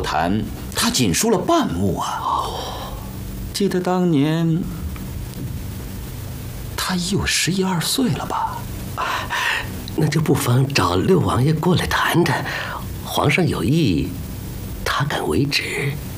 谈，他仅输了半目啊。记得当年，他已有11、12岁了吧？ 那就不妨找6王爷过来谈谈，皇上有意，他敢为之。